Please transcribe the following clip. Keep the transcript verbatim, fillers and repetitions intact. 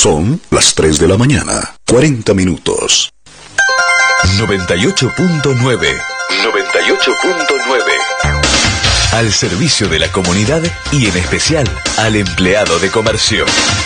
Son las tres de la mañana, cuarenta minutos. noventa y ocho punto nueve. noventa y ocho punto nueve. Al servicio de la comunidad y en especial al empleado de comercio.